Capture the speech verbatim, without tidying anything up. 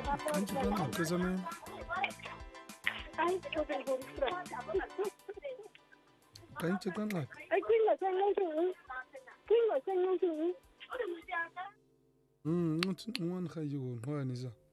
Anche per me, cosa me? Anche per il Anche per me. E quello sei non tu? Quello sei non tu? Hmm, non non خيون وين إذا